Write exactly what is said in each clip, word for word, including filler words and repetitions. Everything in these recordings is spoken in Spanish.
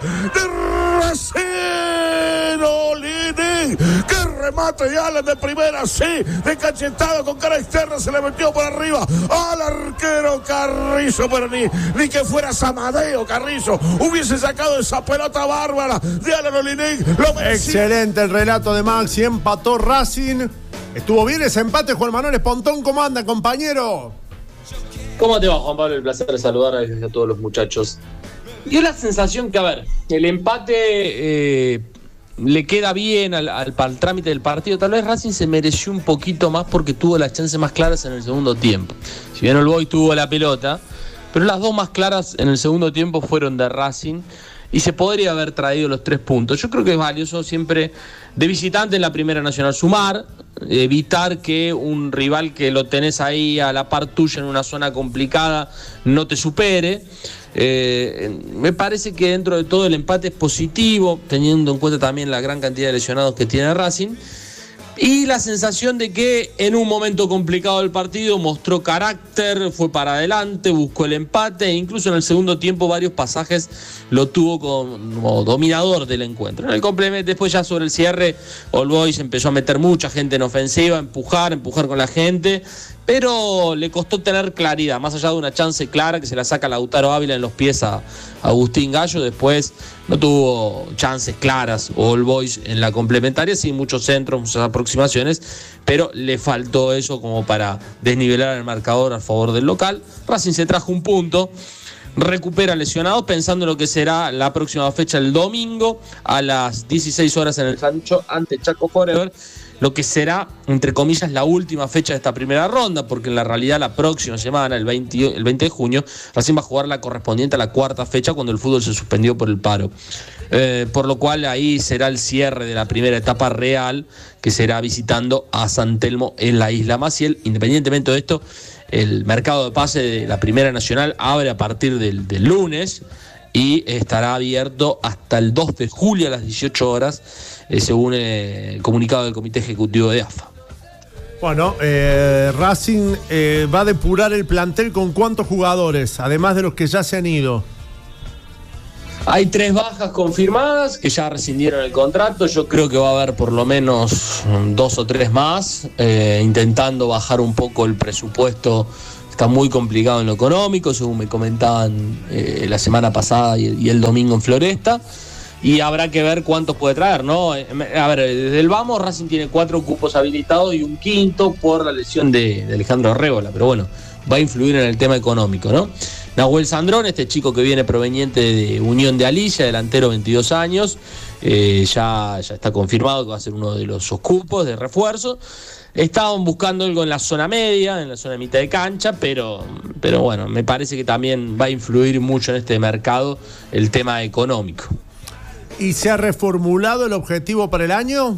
de Racing. Olinic, que remate y Allen de primera, sí, de cachetado con cara externa, se le metió por arriba al arquero Carrizo, pero ni, ni que fuera Amadeo Carrizo hubiese sacado esa pelota bárbara de Alan Olinic. Excelente el relato de Maxi, empató Racing. Estuvo bien ese empate, Juan Manuel Espontón. ¿Cómo anda, compañero? ¿Cómo te va, Juan Pablo? El placer de saludar a, a todos los muchachos. Dio la sensación que, a ver, el empate eh, le queda bien al, al, al trámite del partido. Tal vez Racing se mereció un poquito más porque tuvo las chances más claras en el segundo tiempo. Si bien el Boy tuvo la pelota, pero las dos más claras en el segundo tiempo fueron de Racing y se podría haber traído los tres puntos. Yo creo que es valioso siempre de visitante en la Primera Nacional sumar, evitar que un rival que lo tenés ahí a la par tuya en una zona complicada no te supere. Eh, me parece que dentro de todo el empate es positivo, teniendo en cuenta también la gran cantidad de lesionados que tiene Racing. Y la sensación de que en un momento complicado del partido mostró carácter, fue para adelante, buscó el empate e incluso en el segundo tiempo varios pasajes lo tuvo como dominador del encuentro. En el complemento, después ya sobre el cierre, All Boys empezó a meter mucha gente en ofensiva, empujar, empujar con la gente, pero le costó tener claridad, más allá de una chance clara que se la saca Lautaro Ávila en los pies a Agustín Gallo. Después no tuvo chances claras All Boys en la complementaria, sí, muchos centros, muchas aproximaciones, pero le faltó eso como para desnivelar el marcador a favor del local. Racing se trajo un punto, recupera lesionados, pensando en lo que será la próxima fecha el domingo a las dieciséis horas en el Sancho ante Chaco Forever, lo que será, entre comillas, la última fecha de esta primera ronda, porque en la realidad la próxima semana, el veinte, el veinte de junio, Racing va a jugar la correspondiente a la cuarta fecha cuando el fútbol se suspendió por el paro. Eh, por lo cual ahí será el cierre de la primera etapa real, que será visitando a San Telmo en la Isla Maciel. Independientemente de esto, el mercado de pase de la Primera Nacional abre a partir del, del lunes y estará abierto hasta el dos de julio a las dieciocho horas, eh, según eh, el comunicado del Comité Ejecutivo de A F A. Bueno, eh, Racing eh, va a depurar el plantel con cuántos jugadores, además de los que ya se han ido. Hay tres bajas confirmadas que ya rescindieron el contrato. Yo creo que va a haber por lo menos dos o tres más, eh, intentando bajar un poco el presupuesto. Está muy complicado en lo económico, según me comentaban eh, la semana pasada y, y el domingo en Floresta. Y habrá que ver cuántos puede traer, ¿no? A ver, desde el vamos, Racing tiene cuatro cupos habilitados y un quinto por la lesión de, de Alejandro Rébola. Pero bueno, va a influir en el tema económico, ¿no? Nahuel Sandrón, este chico que viene proveniente de Unión de Alicia, delantero, veintidós años, eh, ya, ya está confirmado que va a ser uno de los cupos de refuerzo. Estaban buscando algo en la zona media, en la zona de mitad de cancha, pero, pero bueno, me parece que también va a influir mucho en este mercado el tema económico. ¿Y se ha reformulado el objetivo para el año?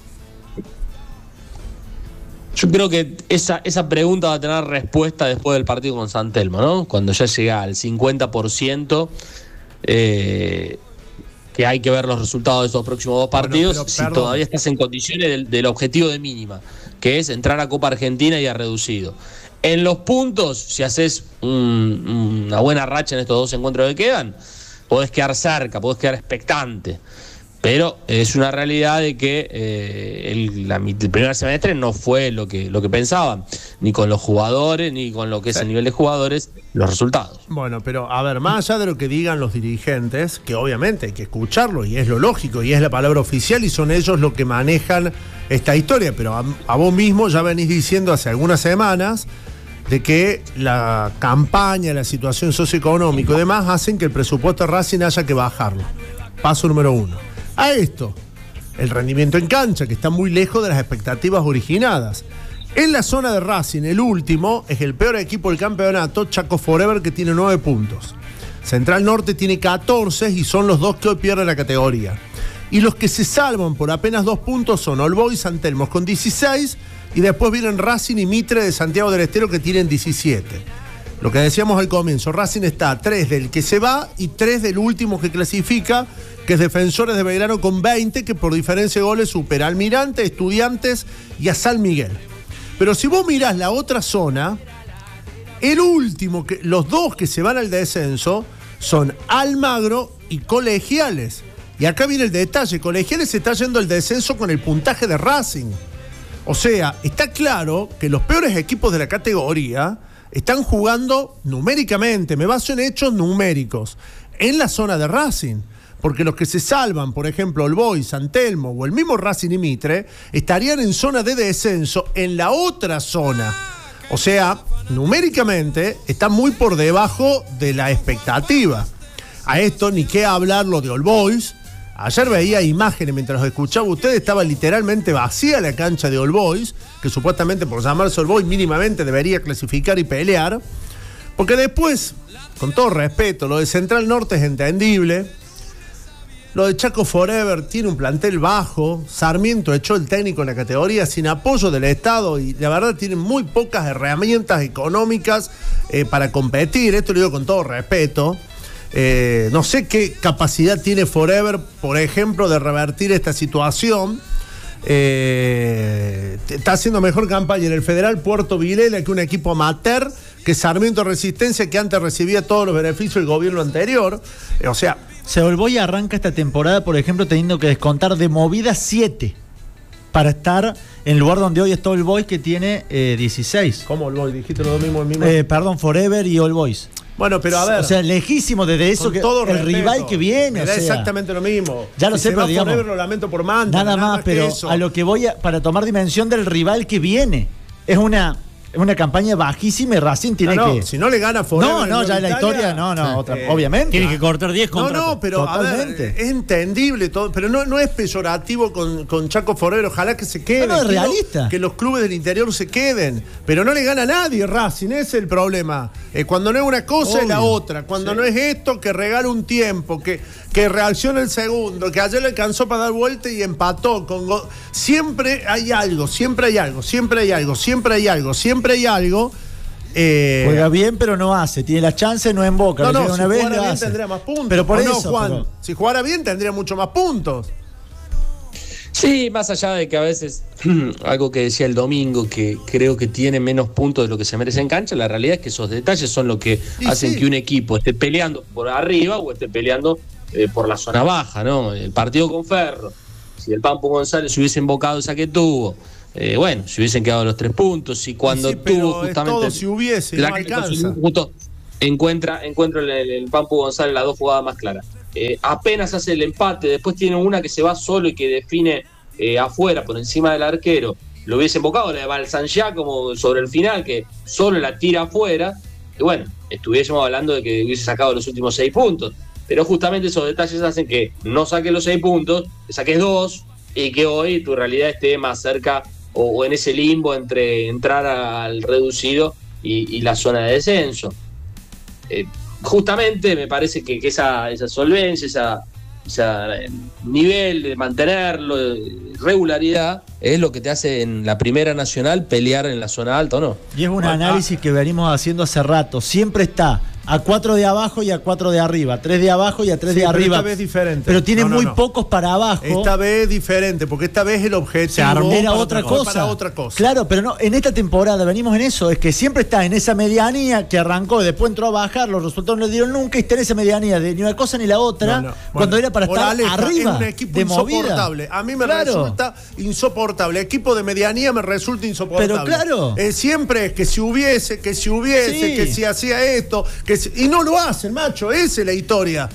Yo creo que esa, esa pregunta va a tener respuesta después del partido con San Telmo, ¿no? Cuando ya llega al cincuenta por ciento, eh, que hay que ver los resultados de estos próximos dos partidos, bueno, si todavía estás en condiciones del, del objetivo de mínima, que es entrar a Copa Argentina y a reducido. En los puntos, si haces un, una buena racha en estos dos encuentros que quedan, podés quedar cerca, podés quedar expectante. Pero es una realidad de que eh, el, la, el primer semestre no fue lo que, lo que pensaban, ni con los jugadores, ni con lo que es el nivel de jugadores, los resultados. Bueno, pero a ver, más allá de lo que digan los dirigentes, que obviamente hay que escucharlo y es lo lógico y es la palabra oficial y son ellos los que manejan esta historia, pero a, a vos mismo ya venís diciendo hace algunas semanas de que la campaña, la situación socioeconómica y demás hacen que el presupuesto de Racing haya que bajarlo. Paso número uno. A esto, el rendimiento en cancha, que está muy lejos de las expectativas originadas. En la zona de Racing, el último es el peor equipo del campeonato, Chaco Forever, que tiene nueve puntos. Central Norte tiene catorce y son los dos que hoy pierden la categoría. Y los que se salvan por apenas dos puntos son All Boys y San Telmo con dieciséis, y después vienen Racing y Mitre de Santiago del Estero que tienen diecisiete. Lo que decíamos al comienzo, Racing está a tres del que se va y tres del último que clasifica, que es Defensores de Belgrano con veinte, que por diferencia de goles supera a Almirante, Estudiantes y a San Miguel. Pero si vos mirás la otra zona, el último, que, los dos que se van al descenso son Almagro y Colegiales. Y acá viene el detalle, Colegiales se está yendo al descenso con el puntaje de Racing. O sea, está claro que los peores equipos de la categoría están jugando numéricamente, me baso en hechos numéricos, en la zona de Racing. Porque los que se salvan, por ejemplo, All Boys, San Telmo o el mismo Racing y Mitre, estarían en zona de descenso en la otra zona. O sea, numéricamente está muy por debajo de la expectativa. A esto ni qué hablar lo de All Boys. Ayer veía imágenes mientras los escuchaba ustedes, estaba literalmente vacía la cancha de All Boys, que supuestamente por llamarse All Boys mínimamente debería clasificar y pelear. Porque después, con todo respeto, lo de Central Norte es entendible. Lo de Chaco Forever tiene un plantel bajo. Sarmiento echó el técnico en la categoría sin apoyo del Estado y la verdad tienen muy pocas herramientas económicas eh, para competir. Esto lo digo con todo respeto. Eh, no sé qué capacidad tiene Forever, por ejemplo, de revertir esta situación. Eh, está haciendo mejor campaña en el Federal Puerto Vilela que un equipo amateur, que Sarmiento Resistencia, que antes recibía todos los beneficios del gobierno anterior. Eh, o sea... Se Boys arranca esta temporada, por ejemplo, teniendo que descontar de movida siete para estar en el lugar donde hoy está All Boys, que tiene eh, dieciséis. ¿Cómo All Boys? Dijiste lo mismo. El mismo... Eh, perdón, Forever y All Boys. Bueno, pero a ver. O sea, lejísimo desde eso, que todo el respeto, rival que viene. Me da o sea, exactamente lo mismo. Ya lo si sé, se pero va digamos. Forever, lo lamento por Manta. Nada, nada más, más pero a lo que voy a, para tomar dimensión del rival que viene. Es una. Es una campaña bajísima y Racing tiene no, no, que... si no le gana Forever... No, no, ya en la historia, no, no, otra, eh, obviamente. Tiene que cortar diez contra. No, no, pero totalmente. A ver, es entendible todo, pero no, no es peyorativo con, con Chaco Forever, ojalá que se quede. No, no, es realista. Que los clubes del interior se queden, pero no le gana a nadie Racing, ese es el problema. Eh, cuando no es una cosa Obvio. Es la otra, cuando sí. No es esto, que regala un tiempo, que, que reacciona el segundo, que ayer le alcanzó para dar vuelta y empató. Con go... Siempre hay algo, siempre hay algo, siempre hay algo, siempre hay algo, siempre hay algo. Eh, Juega bien, pero no hace. Tiene la chance, no emboca. No, no, una si vez jugara bien hace. tendría más puntos. Pero por ¿O eso, no, Juan? Pero... Si jugara bien tendría mucho más puntos. Sí, más allá de que a veces, algo que decía el domingo, que creo que tiene menos puntos de lo que se merece en cancha, la realidad es que esos detalles son lo que y hacen sí. que un equipo esté peleando por arriba o esté peleando eh, por la zona baja, ¿no? El partido con Ferro, si el Pampo González se hubiese embocado esa que tuvo, Eh, bueno, si hubiesen quedado los tres puntos y cuando sí, tuvo justamente todo si hubiese, la no alcanza. Justo encuentra, encuentra el, el Pampo González las dos jugadas más claras. Eh, apenas hace el empate, después tiene una que se va solo y que define eh, afuera por encima del arquero. Lo hubiese embocado, la de Balsanjá como sobre el final, que solo la tira afuera. Y bueno, estuviésemos hablando de que hubiese sacado los últimos seis puntos. Pero justamente esos detalles hacen que no saques los seis puntos, que saques dos y que hoy tu realidad esté más cerca o en ese limbo entre entrar al reducido y, y la zona de descenso. Eh, justamente me parece que, que esa, esa solvencia, esa, esa nivel de mantenerlo, de regularidad, es lo que te hace en la Primera Nacional pelear en la zona alta, ¿o no? Y es un análisis que venimos haciendo hace rato. Siempre está a cuatro de abajo y a cuatro de arriba, tres de abajo y a tres sí, de pero arriba. Esta vez diferente. Pero tiene no, no, muy no. pocos para abajo. Esta vez diferente, porque esta vez el objetivo era otra cosa. Para otra cosa. Claro, pero no, en esta temporada venimos en eso, es que siempre está en esa medianía que arrancó, después entró a bajar, los resultados no le dieron nunca y está en esa medianía de ni una cosa ni la otra, no, no. bueno, cuando era para estar Aleja, arriba. Es un equipo de insoportable. Movida. A mí me claro. resulta insoportable. Equipo de medianía me resulta insoportable. Pero claro. Eh, siempre es que si hubiese, que si hubiese, sí. que si hacía esto, que si, y no lo hace. El macho, esa es la historia.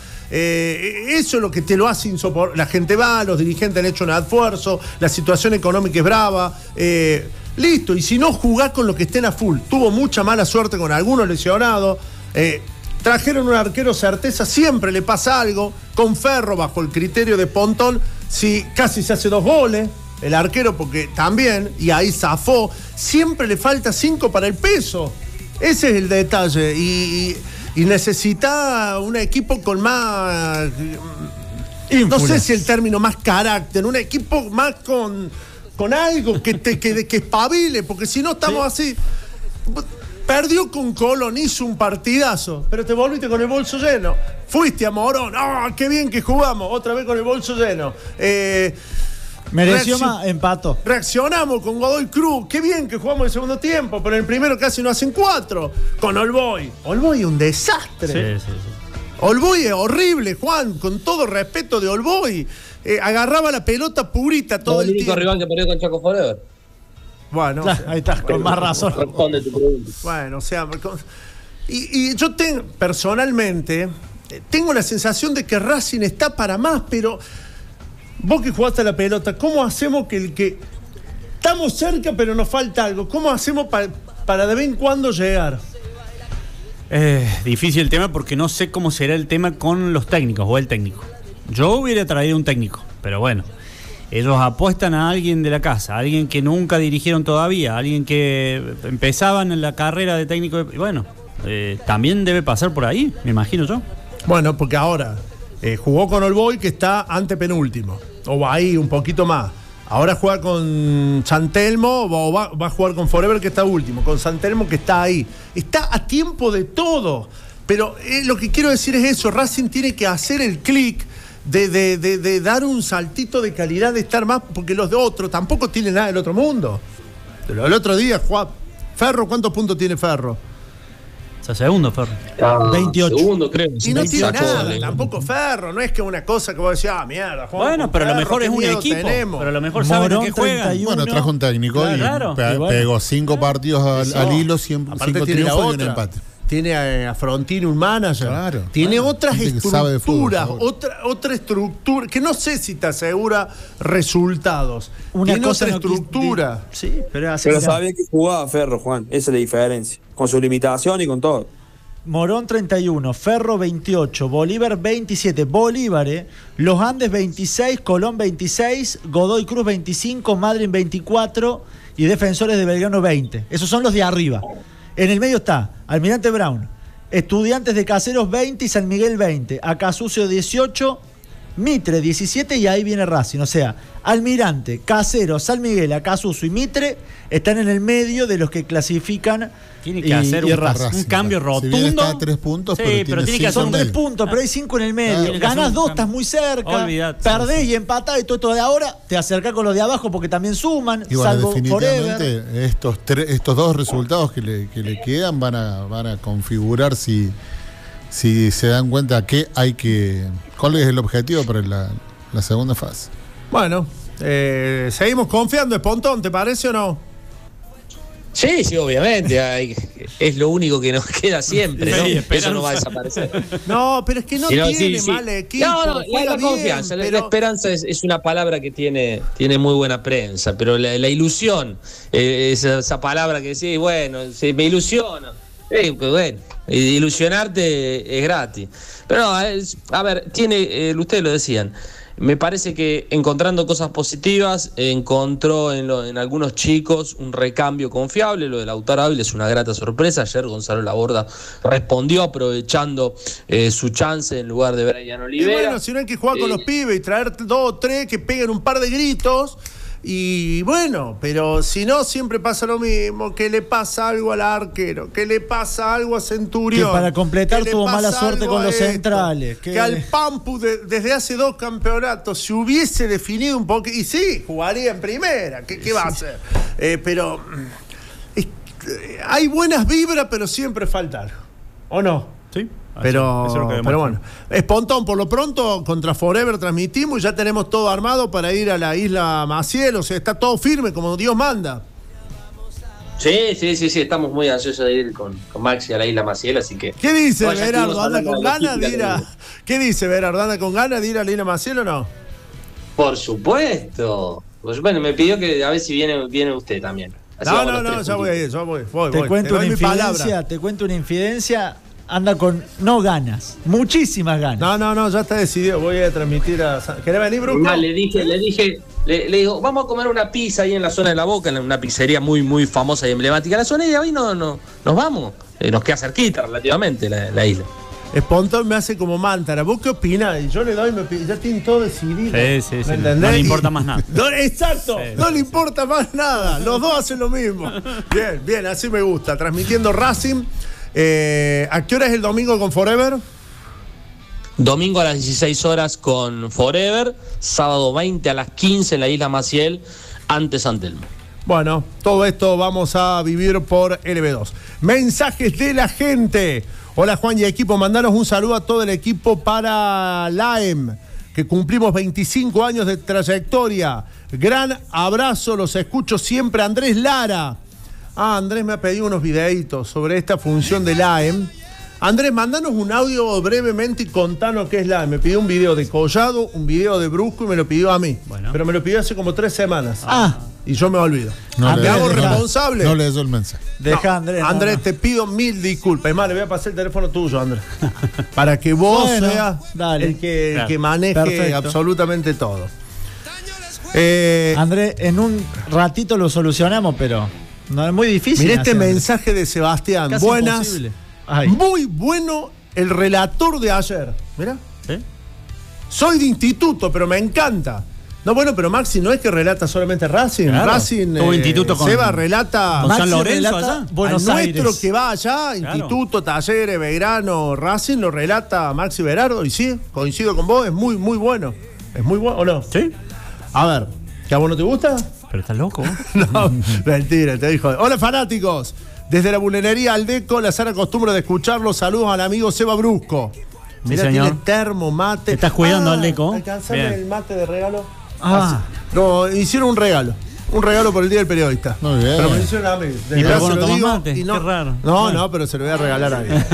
Eh, eso es lo que te lo hace insoportable. La gente va, los dirigentes han hecho un esfuerzo, la situación económica es brava. Eh, listo, y si no, jugás con los que estén a full. Tuvo mucha mala suerte con algunos lesionados. Eh, trajeron un arquero certeza, siempre le pasa algo. Con Ferro, bajo el criterio de Pontón, si casi se hace dos goles. El arquero, porque también, y ahí zafó, siempre le falta cinco para el peso. Ese es el detalle. Y. y Y necesita un equipo con más... Ínfulas. No sé si el término más carácter, un equipo más con, con algo que, te, que, que espabile, porque si no estamos sí. así... Perdió con Colón, hizo un partidazo, pero te volviste con el bolso lleno. Fuiste a Morón, ¡ah, oh, qué bien que jugamos! Otra vez con el bolso lleno. Eh... Mereció Reaccion- más empato. Reaccionamos con Godoy Cruz. Qué bien que jugamos el segundo tiempo, pero en el primero casi no hacen cuatro. Con All Boy. All Boy un desastre. Sí, sí, sí. All Boys es horrible, Juan, con todo respeto de All Boys. Eh, agarraba la pelota purita todo el, el tiempo. El único rival que perdió con Chaco Forever. Bueno, claro, o sea, ahí está, con más razón. Responde tu pregunta. Bueno, o sea, y, y yo tengo, personalmente, tengo la sensación de que Racing está para más, pero vos que jugaste a la pelota, ¿cómo hacemos que el que... Estamos cerca, pero nos falta algo. ¿Cómo hacemos para, para de vez en cuando llegar? Eh, difícil el tema porque no sé cómo será el tema con los técnicos o el técnico. Yo hubiera traído un técnico, pero bueno, ellos apuestan a alguien de la casa, a alguien que nunca dirigieron todavía, a alguien que empezaban en la carrera de técnico. Y bueno, eh, también debe pasar por ahí, me imagino yo. Bueno, porque ahora eh, jugó con All Boys, que está antepenúltimo, o va ahí un poquito más. Ahora juega con San Telmo, o va, va a jugar con Forever, que está último, con San Telmo, que está ahí. Está a tiempo de todo. Pero eh, lo que quiero decir es eso, Racing tiene que hacer el clic de, de, de, de dar un saltito de calidad, de estar más, porque los de otros tampoco tienen nada del otro mundo. Pero el otro día, Juan, Ferro, ¿cuántos puntos tiene Ferro? O sea, segundo, Ferro. Ah, veintiocho. Segundo, creo. Y no tiene nada, goles. tampoco Ferro, no es que una cosa que vos decís, ah, mierda, Juan. Bueno, pero a lo Ferro, mejor qué es un miedo equipo. tenemos. Pero a lo mejor saben a qué juegan. treinta y uno. Bueno, trajo un técnico Claro, y pe- y bueno. pegó cinco partidos al, Eso. al hilo, cien- Aparte cinco tiene la triunfos y un otra. empate. Tiene a, a Frontini, un manager. Claro. Tiene Claro. otras Gente que sabe de fútbol, estructuras, seguro. otra, otra estructura, que no sé si te asegura resultados. Una Tiene cosa otra no quis- estructura. Sí, pero hace Pero que- sabía que jugaba Ferro, Juan. Esa es la diferencia. Con su limitación y con todo. Morón treinta y uno, Ferro veintiocho, Bolívar veintisiete, Bolívar, eh, Los Andes veintiséis, Colón veintiséis, Godoy Cruz veinticinco, Madryn veinticuatro y Defensores de Belgrano veinte. Esos son los de arriba. En el medio está Almirante Brown, Estudiantes de Caseros veinte y San Miguel veinte, Acasucio dieciocho, Mitre diecisiete y ahí viene Racing. O sea, Almirante, Caseros, San Miguel, Acasucio y Mitre están en el medio de los que clasifican. Tiene que y- hacer y un, Racing. un cambio Si rotundo. bien está a tres puntos, Sí, pero pero tiene tiene que cinco hacer Son un tres medio. puntos, pero hay cinco en el medio. Tiene que hacer Ganás un dos, cambio. estás muy cerca. Olvidate, Perdés sí. y empatás y todo esto de ahora. Te acercás con los de abajo porque también suman. Y bueno, salvo definitivamente Forever. estos, tre- estos dos resultados que le, que le quedan van a, van a configurar si, si se dan cuenta que hay que... ¿Cuál es el objetivo para la, la segunda fase? Bueno, eh, seguimos confiando en Pontón, ¿te parece o no? Sí, sí, obviamente. Hay- es lo único que nos queda siempre, ¿no? Sí, Eso esperanza. no va a desaparecer. No, pero es que no Sí, no, tiene sí, sí. mal equipo. No, no, la, juega la bien, confianza, la- la, pero- esperanza es, es una palabra que tiene, tiene muy buena prensa, pero la, la ilusión, eh, esa, esa palabra que decís, bueno, se, me ilusiono. Eh, pues bueno, ilusionarte es gratis. Pero no, es- a ver, tiene, eh, ustedes lo decían. Me parece que encontrando cosas positivas, encontró en, lo- en algunos chicos un recambio confiable. Lo de Lautaro Ávila es una grata sorpresa. Ayer Gonzalo Laborda respondió aprovechando eh, su chance en lugar de Brian Y Olivera. bueno, si no hay que jugar con Eh, los pibes y traer dos o tres que peguen un par de gritos. Y bueno, pero si no, siempre pasa lo mismo. Que le pasa algo al arquero, que le pasa algo a Centurión. Que para completar que le tuvo pasa mala suerte algo con a los esto, centrales, Que, que- al Pampu de- desde hace dos campeonatos se hubiese definido un poco. Y sí, jugaría en primera. ¿Qué, qué va a hacer? Eh, pero mm, es- eh, hay buenas vibras, pero siempre falta algo. ¿O no? Sí, Pero, eso es lo que pero demuestra. bueno, es Pontón, por lo pronto contra Forever transmitimos y ya tenemos todo armado para ir a la isla Maciel, o sea, está todo firme como Dios manda. Sí, sí, sí, sí, estamos muy ansiosos de ir con, con Maxi a la isla Maciel, así que... ¿Qué dice No, ya Berardo? estuvimos ¿Anda hablando con de ganas de logística ir a... de- ¿Qué dice Berardo? ¿Anda con ganas de ir a la isla Maciel o no? Por supuesto. Pues bueno, me pidió que a ver si viene, viene usted también. Así No, vamos no, los no, tres ya voy a juntitos. ir, ya voy, voy, Te voy. cuento doy una mi palabra. infidencia, te cuento una infidencia. Anda con no ganas, muchísimas ganas. No, no, no, ya está decidido, voy a transmitir a... San- ¿Querés venir, Bruno? Más, le dije, le dije, le, le digo, vamos a comer una pizza ahí en la zona de La Boca, en una pizzería muy, muy famosa y emblemática de la zona, y de ahí no, no, nos vamos. Eh, nos queda cerquita relativamente la, la isla. Espontón me hace como Mántara. ¿Vos qué opinás? Y yo le doy, me pi- ya tienen todo decidido. Sí, sí, sí. ¿Me No entendés? le importa Y- más nada. No, exacto, Sí, no sí, le sí. importa más nada. Los dos hacen lo mismo. Bien, bien, así me gusta. Transmitiendo Racing. Eh, ¿A qué hora es el domingo con Forever? Domingo a las dieciséis horas con Forever, sábado veinte a las quince en la isla Maciel, ante San Telmo. Bueno, todo esto vamos a vivir por L B dos. Mensajes de la gente. Hola Juan y equipo, mandanos un saludo a todo el equipo para L A E M, que cumplimos veinticinco años de trayectoria. Gran abrazo, los escucho siempre. Andrés Lara. Ah, Andrés me ha pedido unos videitos sobre esta función de L A E M. Andrés, mandanos un audio brevemente y contanos qué es la. Me pidió un video de Collado, un video de Brusco y me lo pidió a mí. Bueno. Pero me lo pidió hace como tres semanas. Ah. Y yo me olvido. No ¿Me le- hago no- responsable? No le dio el mensaje. Deja No, Andrés. no, Andrés, no. te pido mil disculpas. Es más, le voy a pasar el teléfono tuyo, Andrés. Para que vos Bueno, seas dale. el que, el Claro. que maneje Perfecto. absolutamente todo. Eh, Andrés, en un ratito lo solucionamos, pero no es muy difícil. Mirá este hacer. mensaje de Sebastián. Casi Buenas. imposible. Ay. Muy bueno el relator de ayer. Mirá. ¿Sí? Soy de instituto, pero me encanta. No, bueno, pero Maxi no es que relata solamente Racing. Claro. Racing. Tuvo instituto con- Seba relata. con San Maxi Lorenzo relata allá. Buenos al Aires. nuestro que va allá, Claro. Instituto, Talleres, Belgrano, Racing, lo relata Maxi Berardo. Y sí, coincido con vos, es muy, muy bueno. ¿Es muy bueno o no? ¿Sí? A ver, ¿que a vos no te gusta? Pero estás loco. No, mentira, te dijo. Hola fanáticos, desde la bulenería Aldeco, la sana costumbre de escucharlos. Saludos al amigo Seba Brusco. Mira, señor. tiene termo, mate. ¿Te estás cuidando, Aldeco? ¿Alcanzame Bien. el mate de regalo? Ah. No, hicieron un regalo. Un regalo por el Día del Periodista. Muy bien. Pero me lo hicieron a mí. De ¿Y pero verdad vos se no lo tomás digo mate? y no, Qué raro. No, no, pero se lo voy a regalar a alguien.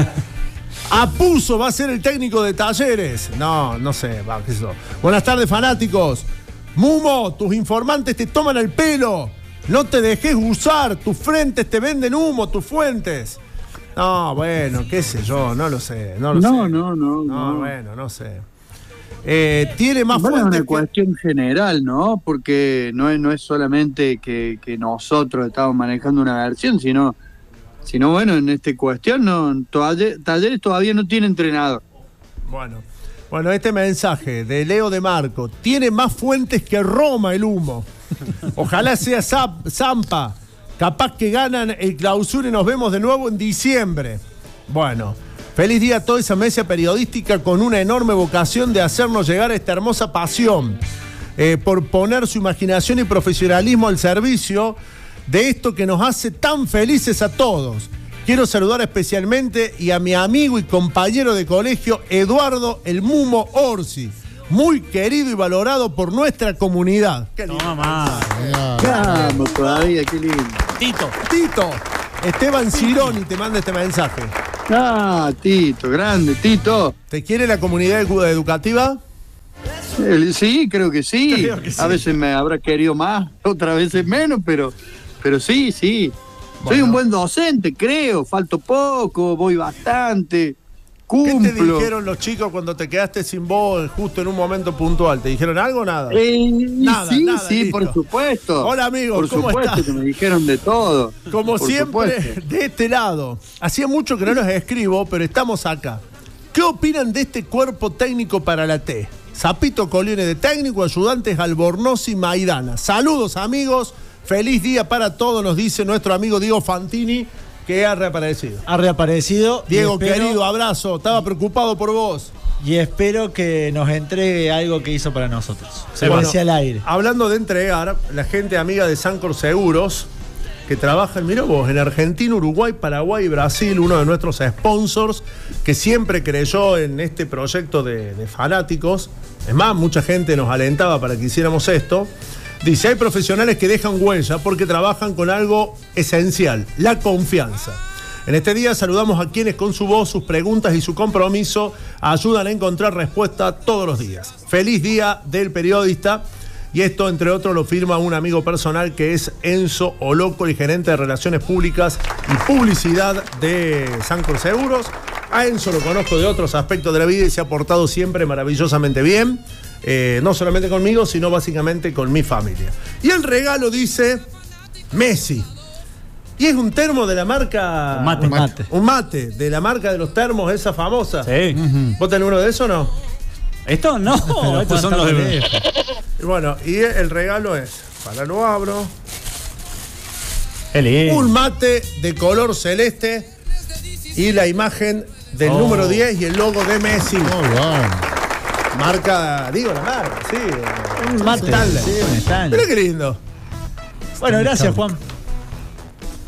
Apuso va a ser el técnico de Talleres. No, no sé, va, qué sé yo. Buenas tardes, fanáticos. Mumo, tus informantes te toman el pelo. No te dejes usar. Tus frentes te venden humo, tus fuentes. No, bueno, qué sé yo, no lo sé. No, lo No, sé. no, no, No, no. bueno, no sé. Eh, tiene más Bueno, es fuentes una que... cuestión general, ¿no? Porque no es, no es solamente que, que nosotros estamos manejando una versión, sino, sino bueno, en esta cuestión no, Talleres, Talleres todavía no tiene entrenador. Bueno, bueno, este mensaje de Leo de Marco tiene más fuentes que Roma el humo. Ojalá sea Zap- Zampa. Capaz que ganan el clausura y nos vemos de nuevo en diciembre. Bueno, feliz día a toda esa mesa periodística con una enorme vocación de hacernos llegar a esta hermosa pasión. Eh, por poner su imaginación y profesionalismo al servicio de esto que nos hace tan felices a todos. Quiero saludar especialmente y a mi amigo y compañero de colegio Eduardo El Mumo Orsi, muy querido y valorado por nuestra comunidad. Qué lindo. Toma más. Vamos todavía, qué lindo. Tito. Tito, Esteban Cironi te manda este mensaje. Ah, Tito, grande, Tito. ¿Te quiere la comunidad edu- educativa? Eh, sí, creo que sí. Creo que sí. A veces me habrá querido más, otras veces menos, pero, pero sí, sí. Soy Bueno. un buen docente, creo. Falto poco, voy bastante. ¿Qué te Cumplo. dijeron los chicos cuando te quedaste sin voz justo en un momento puntual? ¿Te dijeron algo o nada? Eh, Nada, sí, nada, sí, listo. por supuesto. Hola, amigo, Por ¿cómo supuesto estás? que me dijeron de todo. Como Por siempre, supuesto. de este lado. Hacía mucho que no los escribo, pero estamos acá. ¿Qué opinan de este cuerpo técnico para la T? Zapito Colione de técnico, ayudantes Albornoz y Maidana. Saludos, amigos. Feliz día para todos, nos dice nuestro amigo Diego Fantini, que ha reaparecido. Ha reaparecido. y Diego, espero- querido, abrazo. Estaba preocupado por vos. Y espero que nos entregue algo que hizo para nosotros. Se Bueno, lo decía al aire. Hablando de entregar, la gente amiga de Sancor Seguros, que trabajan, mirá vos, en Argentina, Uruguay, Paraguay y Brasil, uno de nuestros sponsors, que siempre creyó en este proyecto de, de fanáticos. Es más, mucha gente nos alentaba para que hiciéramos esto. Dice, hay profesionales que dejan huella porque trabajan con algo esencial, la confianza. En este día saludamos a quienes con su voz, sus preguntas y su compromiso ayudan a encontrar respuesta todos los días. Feliz día del periodista. Y esto, entre otros, lo firma un amigo personal que es Enzo Oloco, el gerente de Relaciones Públicas y Publicidad de Sancor Seguros. A Enzo lo conozco de otros aspectos de la vida y se ha portado siempre maravillosamente bien. Eh, no solamente conmigo, sino básicamente con mi familia. Y el regalo dice Messi. Y es un termo de la marca... Un mate. Un mate. Un mate, de la marca de los termos, esa famosa. Sí. ¿Vos tenés uno de esos o no? ¿Esto? No, Pero estos son Juan los está de... lejos. Y bueno, y el regalo es, para lo abro, Qué lindo. un mate de color celeste y la imagen del Oh. número diez y el logo de Messi. Muy bien. Marca, digo la marca, sí. Un mate. Stanley. Sí, un Stanley. Mirá qué lindo. Bueno, gracias, Juan.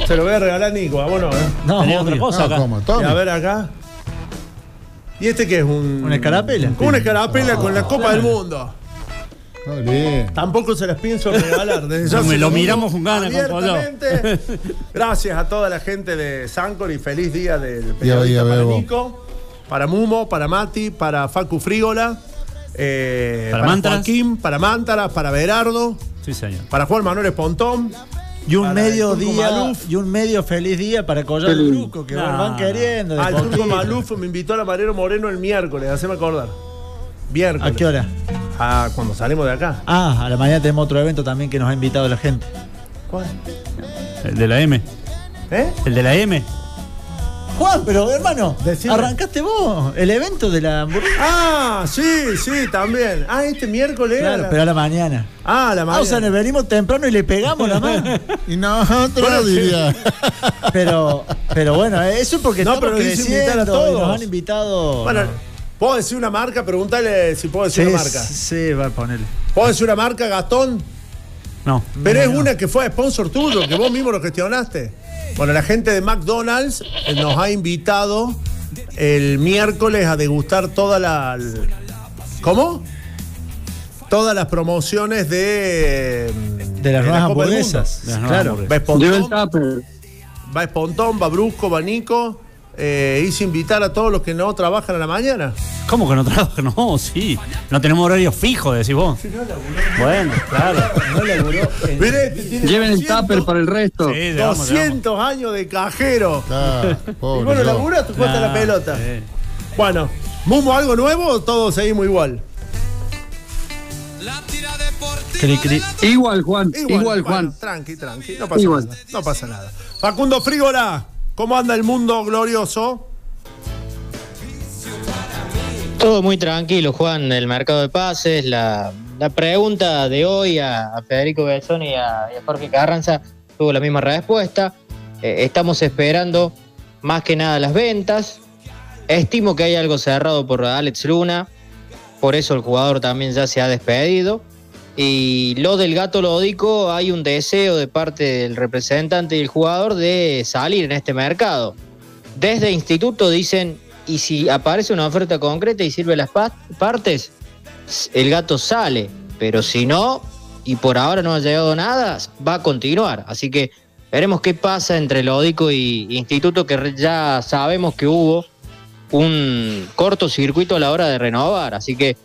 Se lo voy a regalar a Nico, vámonos, ¿eh? No, Tenés otra obvio. cosa No, acá. ¿cómo? Y Tome. a ver acá. ¿Y este qué es? Un, ¿Una escarapela? Una escarapela con la Copa del Mundo. No, bien. Tampoco se las pienso regalar. Desde ya No, me se lo digo miramos con ganas, con Collado. abiertamente. Gracias a toda la gente de Sancor y feliz día del Día, periodista día, para Bebo. Nico, para Mumo, para Mati, para Facu Frígola, eh, Para para Mántaras. Joaquín, para Mántara, para Berardo, Sí, señor. para Juan Manuel Espontón. Y un Para medio el Turco día Maluf. y un medio feliz día para Collado Feliz. Brusco, que No, van no. queriendo. de Ah, el Turco poquito. Maluf me invitó a la Marero Moreno el miércoles, haceme acordar. Miércoles. ¿A qué hora? Ah, cuando salimos de acá. Ah, a la mañana tenemos otro evento también que nos ha invitado la gente. ¿Cuál? El de la M. ¿Eh? El de la M. Juan, pero hermano, Decime. arrancaste vos el evento de la hamburguesa. Ah, sí, sí, también. Ah, este miércoles era Claro, la- pero a la mañana. Ah, la Ah, o sea, mañana. nos venimos temprano y le pegamos la mano. Y nosotros diría. Pero, pero bueno, eso es porque No, estamos pero dice creciendo invitar a y todos. nos han invitado. Bueno, ¿puedo decir una marca? Pregúntale si puedo decir sí, una marca. sí, va a ponerle. ¿Puedo decir una marca, Gastón? No. Pero es no. una que fue sponsor tuyo, que vos mismo lo gestionaste. Bueno, la gente de McDonald's eh, nos ha invitado el miércoles a degustar toda la... l- ¿Cómo? Todas las promociones de... De las la nuevas Copa del hamburguesas. De las nuevas Claro, hamburguesas. va Lleva el Espontón, tupper. va Espontón, va Brusco, va Nico. Eh, hice invitar a todos los que no trabajan a la mañana. ¿Cómo que no trabaja? No, sí. No tenemos horario fijo, decís vos. Bueno, claro. No laburó en- Mirá, este tiene Lleven el doscientos tupper para el resto. Sí, llevamos, llevamos. doscientos años de cajero. Ah, Y pobre bueno, yo. laburás, tú cuesta Nah, la pelota. sí. Bueno, ¿Mumo algo nuevo o todos seguimos igual? Cri, cri. Igual, Juan. Igual, bueno, Juan. Tranqui, tranqui, no pasa Igual. nada. No pasa nada. Facundo Frígola, ¿cómo anda el mundo glorioso? Todo muy tranquilo, Juan. El mercado de pases, la, la pregunta de hoy a, a Federico Besson y a, y a Jorge Carranza tuvo la misma respuesta. Eh, estamos esperando más que nada las ventas. Estimo que hay algo cerrado por Alex Luna, por eso el jugador también ya se ha despedido. Y lo del Gato Lodico, hay un deseo de parte del representante y el jugador de salir en este mercado. Desde Instituto dicen, y si aparece una oferta concreta y sirve las pa- partes, el Gato sale, pero si no, y por ahora no ha llegado nada, va a continuar. Así que veremos qué pasa entre Lodico y Instituto, que re- ya sabemos que hubo un cortocircuito a la hora de renovar. Así que